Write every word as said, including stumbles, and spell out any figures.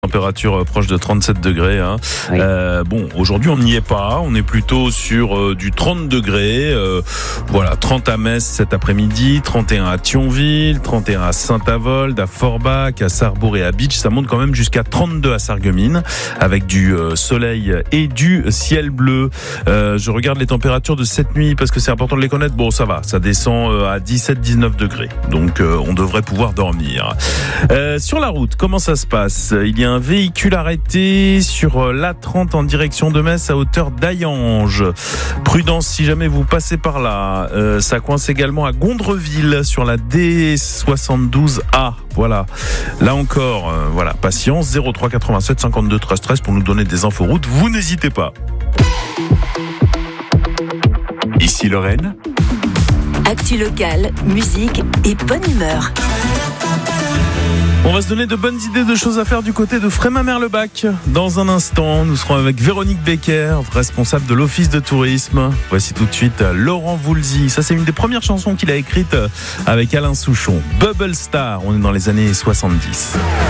Température proche de trente-sept degrés. Hein. Oui. Euh, bon, aujourd'hui on n'y est pas. On est plutôt sur euh, du trente degrés. Euh, voilà, trente à Metz cet après-midi, trente et un à Thionville, trente et un à Saint-Avold, à Forbach, à Sarrebourg et à Bitche. Ça monte quand même jusqu'à trente-deux à Sarreguemines, avec du euh, soleil et du ciel bleu. Euh, je regarde les températures de cette nuit parce que c'est important de les connaître. Bon, ça va, ça descend euh, à dix-sept à dix-neuf degrés. Donc euh, on devrait pouvoir dormir. Euh, sur la route, comment ça se passe ? Il y a un véhicule arrêté sur l'A trente en direction de Metz à hauteur d'Ayange. Prudence si jamais vous passez par là. Euh, ça coince également à Gondreville sur la D soixante-douze A. Voilà. Là encore, euh, voilà, patience. zéro trois quatre-vingt-sept cinquante-deux treize treize pour nous donner des infos routes. Vous n'hésitez pas. Ici Lorraine. Actu locale, musique et bonne humeur. On va se donner de bonnes idées de choses à faire du côté de Frémin-Merlebach. Dans un instant, nous serons avec Véronique Becker, responsable de l'Office de tourisme. Voici tout de suite Laurent Voulzy. Ça, c'est une des premières chansons qu'il a écrites avec Alain Souchon. Bubble Star, on est dans les années soixante-dix.